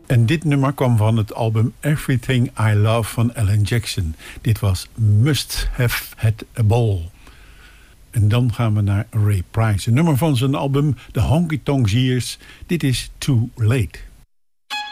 En dit nummer kwam van het album Everything I Love van Alan Jackson. Dit was Must Have Had a Ball. En dan gaan we naar Ray Price. Een nummer van zijn album The Honky Tonk Years. Dit is Too Late.